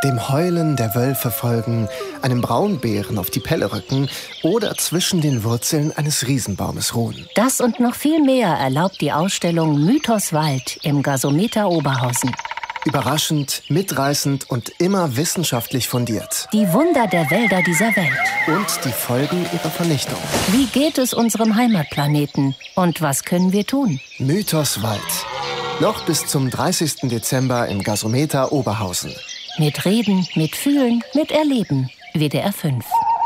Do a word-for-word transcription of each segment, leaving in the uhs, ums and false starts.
dem Heulen der Wölfe folgen, einem Braunbären auf die Pelle rücken oder zwischen den Wurzeln eines Riesenbaumes ruhen. Das und noch viel mehr erlaubt die Ausstellung Mythos Wald im Gasometer Oberhausen. Überraschend, mitreißend und immer wissenschaftlich fundiert. Die Wunder der Wälder dieser Welt. Und die Folgen ihrer Vernichtung. Wie geht es unserem Heimatplaneten? Und was können wir tun? Mythos Wald. Noch bis zum dreißigsten Dezember im Gasometer Oberhausen. Mit Reden, mit Fühlen, mit Erleben. W D R fünf.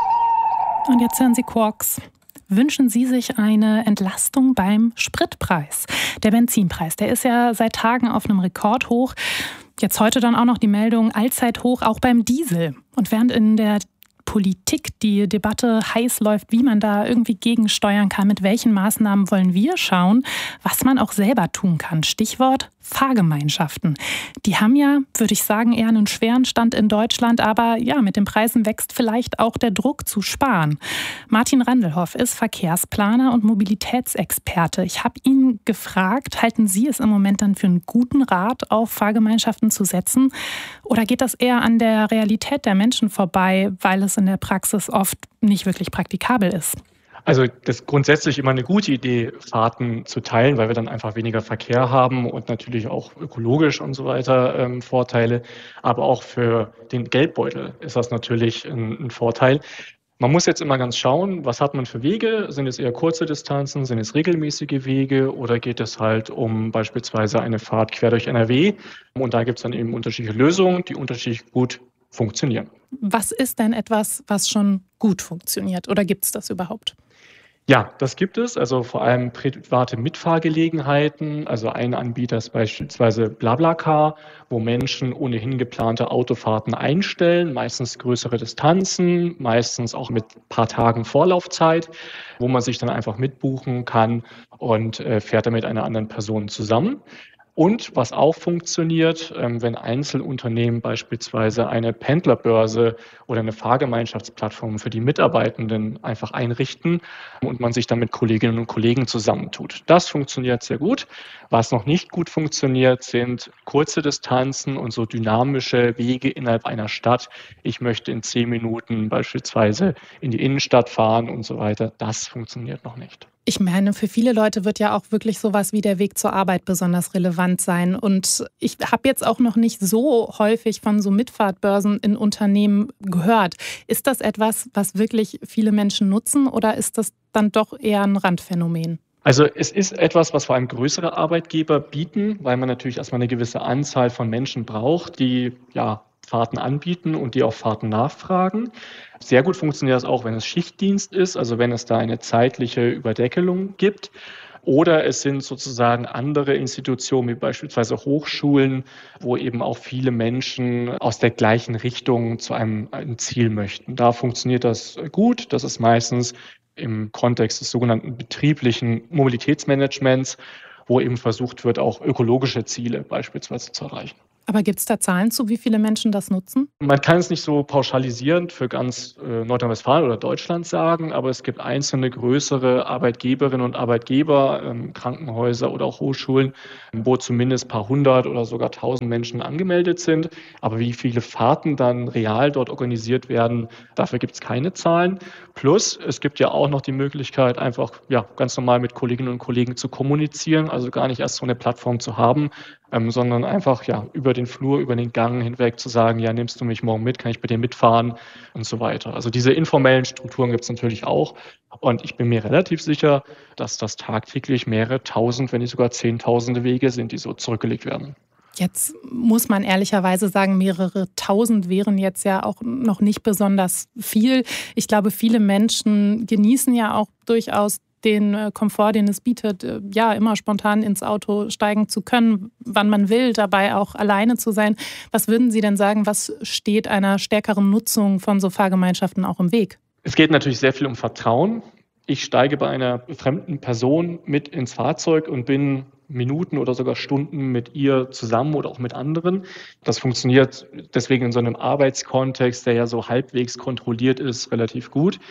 Und jetzt hören Sie Quarks. Wünschen Sie sich eine Entlastung beim Spritpreis? Der Benzinpreis, der ist ja seit Tagen auf einem Rekordhoch. Jetzt heute dann auch noch die Meldung Allzeithoch auch beim Diesel. Und während in der Politik die Debatte heiß läuft, wie man da irgendwie gegensteuern kann, mit welchen Maßnahmen wollen wir schauen, was man auch selber tun kann. Stichwort Fahrgemeinschaften. Die haben ja, würde ich sagen, eher einen schweren Stand in Deutschland, aber ja, mit den Preisen wächst vielleicht auch der Druck zu sparen. Martin Randelhoff ist Verkehrsplaner und Mobilitätsexperte. Ich habe ihn gefragt, halten Sie es im Moment dann für einen guten Rat, auf Fahrgemeinschaften zu setzen? Oder geht das eher an der Realität der Menschen vorbei, weil es in der Praxis oft nicht wirklich praktikabel ist? Also das ist grundsätzlich immer eine gute Idee, Fahrten zu teilen, weil wir dann einfach weniger Verkehr haben und natürlich auch ökologisch und so weiter ähm, Vorteile. Aber auch für den Geldbeutel ist das natürlich ein, ein Vorteil. Man muss jetzt immer ganz schauen, was hat man für Wege? Sind es eher kurze Distanzen, sind es regelmäßige Wege oder geht es halt um beispielsweise eine Fahrt quer durch N R W? Und da gibt es dann eben unterschiedliche Lösungen, die unterschiedlich gut funktionieren. Was ist denn etwas, was schon gut funktioniert oder gibt es das überhaupt? Ja, das gibt es, also vor allem private Mitfahrgelegenheiten. Also ein Anbieter ist beispielsweise BlaBlaCar, wo Menschen ohnehin geplante Autofahrten einstellen, meistens größere Distanzen, meistens auch mit ein paar Tagen Vorlaufzeit, wo man sich dann einfach mitbuchen kann und äh, fährt dann mit einer anderen Person zusammen. Und was auch funktioniert, wenn Einzelunternehmen beispielsweise eine Pendlerbörse oder eine Fahrgemeinschaftsplattform für die Mitarbeitenden einfach einrichten und man sich dann mit Kolleginnen und Kollegen zusammentut. Das funktioniert sehr gut. Was noch nicht gut funktioniert, sind kurze Distanzen und so dynamische Wege innerhalb einer Stadt. Ich möchte in zehn Minuten beispielsweise in die Innenstadt fahren und so weiter. Das funktioniert noch nicht. Ich meine, für viele Leute wird ja auch wirklich sowas wie der Weg zur Arbeit besonders relevant sein. Und ich habe jetzt auch noch nicht so häufig von so Mitfahrtbörsen in Unternehmen gehört. Ist das etwas, was wirklich viele Menschen nutzen oder ist das dann doch eher ein Randphänomen? Also es ist etwas, was vor allem größere Arbeitgeber bieten, weil man natürlich erstmal eine gewisse Anzahl von Menschen braucht, die ja Fahrten anbieten und die auch Fahrten nachfragen. Sehr gut funktioniert das auch, wenn es Schichtdienst ist, also wenn es da eine zeitliche Überdeckelung gibt. Oder es sind sozusagen andere Institutionen, wie beispielsweise Hochschulen, wo eben auch viele Menschen aus der gleichen Richtung zu einem, einem Ziel möchten. Da funktioniert das gut. Das ist meistens im Kontext des sogenannten betrieblichen Mobilitätsmanagements, wo eben versucht wird, auch ökologische Ziele beispielsweise zu erreichen. Aber gibt es da Zahlen zu, wie viele Menschen das nutzen? Man kann es nicht so pauschalisierend für ganz äh, Nordrhein-Westfalen oder Deutschland sagen, aber es gibt einzelne größere Arbeitgeberinnen und Arbeitgeber, ähm, Krankenhäuser oder auch Hochschulen, wo zumindest ein paar hundert oder sogar tausend Menschen angemeldet sind. Aber wie viele Fahrten dann real dort organisiert werden, dafür gibt es keine Zahlen. Plus, es gibt ja auch noch die Möglichkeit, einfach ja, ganz normal mit Kolleginnen und Kollegen zu kommunizieren, also gar nicht erst so eine Plattform zu haben, ähm, sondern einfach ja über den Flur, über den Gang hinweg zu sagen, ja, nimmst du mich morgen mit, kann ich bei dir mitfahren und so weiter. Also diese informellen Strukturen gibt es natürlich auch. Und ich bin mir relativ sicher, dass das tagtäglich mehrere tausend, wenn nicht sogar zehntausende Wege sind, die so zurückgelegt werden. Jetzt muss man ehrlicherweise sagen, mehrere tausend wären jetzt ja auch noch nicht besonders viel. Ich glaube, viele Menschen genießen ja auch durchaus den Komfort, den es bietet, ja, immer spontan ins Auto steigen zu können, wann man will, dabei auch alleine zu sein. Was würden Sie denn sagen, was steht einer stärkeren Nutzung von so Fahrgemeinschaften auch im Weg? Es geht natürlich sehr viel um Vertrauen. Ich steige bei einer fremden Person mit ins Fahrzeug und bin Minuten oder sogar Stunden mit ihr zusammen oder auch mit anderen. Das funktioniert deswegen in so einem Arbeitskontext, der ja so halbwegs kontrolliert ist, relativ gut.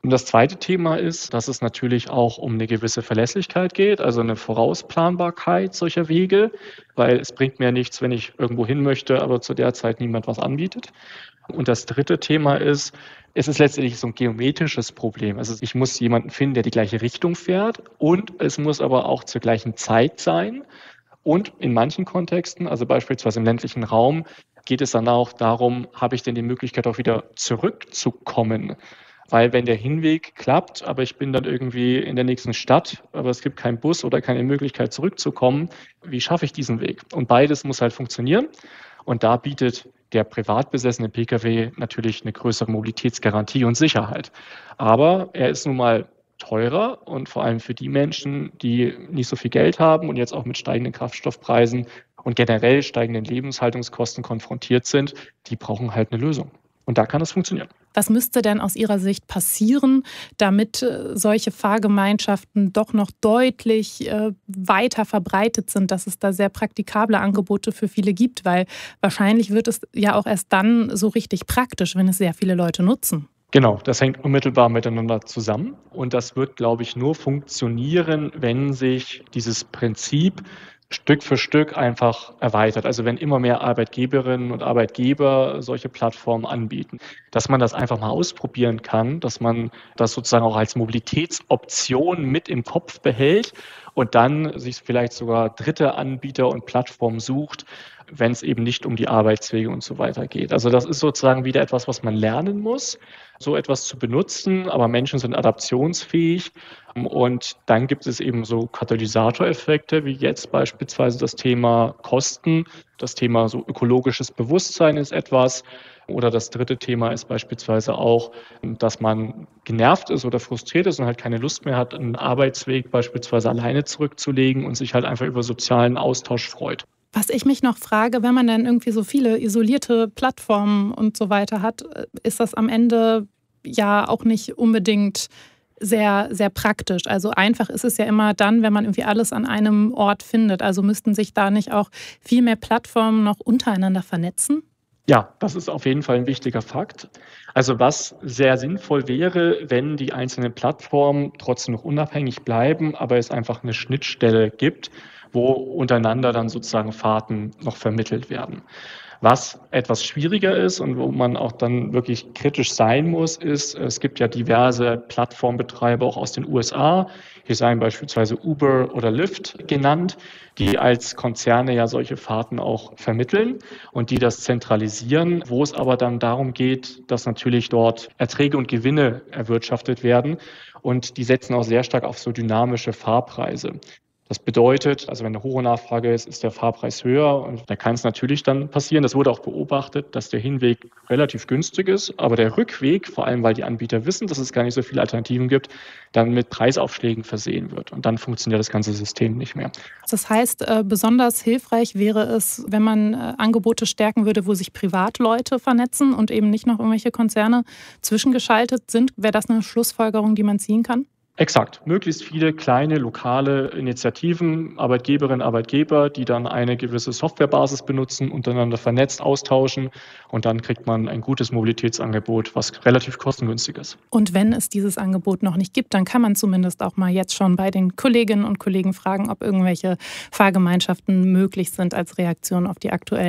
Und das zweite Thema ist, dass es natürlich auch um eine gewisse Verlässlichkeit geht, also eine Vorausplanbarkeit solcher Wege, weil es bringt mir nichts, wenn ich irgendwo hin möchte, aber zu der Zeit niemand was anbietet. Und das dritte Thema ist, es ist letztendlich so ein geometrisches Problem. Also ich muss jemanden finden, der die gleiche Richtung fährt, und es muss aber auch zur gleichen Zeit sein. Und in manchen Kontexten, also beispielsweise im ländlichen Raum, geht es dann auch darum, habe ich denn die Möglichkeit auch wieder zurückzukommen? Weil wenn der Hinweg klappt, aber ich bin dann irgendwie in der nächsten Stadt, aber es gibt keinen Bus oder keine Möglichkeit zurückzukommen, wie schaffe ich diesen Weg? Und beides muss halt funktionieren. Und da bietet der privat besessene Pkw natürlich eine größere Mobilitätsgarantie und Sicherheit. Aber er ist nun mal teurer, und vor allem für die Menschen, die nicht so viel Geld haben und jetzt auch mit steigenden Kraftstoffpreisen und generell steigenden Lebenshaltungskosten konfrontiert sind, die brauchen halt eine Lösung. Und da kann es funktionieren. Was müsste denn aus Ihrer Sicht passieren, damit solche Fahrgemeinschaften doch noch deutlich äh, weiter verbreitet sind, dass es da sehr praktikable Angebote für viele gibt? Weil wahrscheinlich wird es ja auch erst dann so richtig praktisch, wenn es sehr viele Leute nutzen. Genau, das hängt unmittelbar miteinander zusammen. Und das wird, glaube ich, nur funktionieren, wenn sich dieses Prinzip Stück für Stück einfach erweitert. Also wenn immer mehr Arbeitgeberinnen und Arbeitgeber solche Plattformen anbieten, dass man das einfach mal ausprobieren kann, dass man das sozusagen auch als Mobilitätsoption mit im Kopf behält und dann sich vielleicht sogar dritte Anbieter und Plattformen sucht, wenn es eben nicht um die Arbeitswege und so weiter geht. Also das ist sozusagen wieder etwas, was man lernen muss, so etwas zu benutzen, aber Menschen sind adaptionsfähig, und dann gibt es eben so Katalysatoreffekte, wie jetzt beispielsweise das Thema Kosten, das Thema so ökologisches Bewusstsein ist etwas, oder das dritte Thema ist beispielsweise auch, dass man genervt ist oder frustriert ist und halt keine Lust mehr hat, einen Arbeitsweg beispielsweise alleine zurückzulegen und sich halt einfach über sozialen Austausch freut. Was ich mich noch frage, wenn man dann irgendwie so viele isolierte Plattformen und so weiter hat, ist das am Ende ja auch nicht unbedingt sehr, sehr praktisch. Also einfach ist es ja immer dann, wenn man irgendwie alles an einem Ort findet. Also müssten sich da nicht auch viel mehr Plattformen noch untereinander vernetzen? Ja, das ist auf jeden Fall ein wichtiger Fakt. Also was sehr sinnvoll wäre, wenn die einzelnen Plattformen trotzdem noch unabhängig bleiben, aber es einfach eine Schnittstelle gibt, wo untereinander dann sozusagen Fahrten noch vermittelt werden. Was etwas schwieriger ist und wo man auch dann wirklich kritisch sein muss, ist, es gibt ja diverse Plattformbetreiber auch aus den U S A. Hier seien beispielsweise Uber oder Lyft genannt, die als Konzerne ja solche Fahrten auch vermitteln und die das zentralisieren, wo es aber dann darum geht, dass natürlich dort Erträge und Gewinne erwirtschaftet werden, und die setzen auch sehr stark auf so dynamische Fahrpreise. Das bedeutet, also wenn eine hohe Nachfrage ist, ist der Fahrpreis höher, und da kann es natürlich dann passieren, das wurde auch beobachtet, dass der Hinweg relativ günstig ist, aber der Rückweg, vor allem weil die Anbieter wissen, dass es gar nicht so viele Alternativen gibt, dann mit Preisaufschlägen versehen wird, und dann funktioniert das ganze System nicht mehr. Das heißt, besonders hilfreich wäre es, wenn man Angebote stärken würde, wo sich Privatleute vernetzen und eben nicht noch irgendwelche Konzerne zwischengeschaltet sind. Wäre das eine Schlussfolgerung, die man ziehen kann? Exakt. Möglichst viele kleine, lokale Initiativen, Arbeitgeberinnen, Arbeitgeber, die dann eine gewisse Softwarebasis benutzen, untereinander vernetzt austauschen, und dann kriegt man ein gutes Mobilitätsangebot, was relativ kostengünstig ist. Und wenn es dieses Angebot noch nicht gibt, dann kann man zumindest auch mal jetzt schon bei den Kolleginnen und Kollegen fragen, ob irgendwelche Fahrgemeinschaften möglich sind als Reaktion auf die aktuellen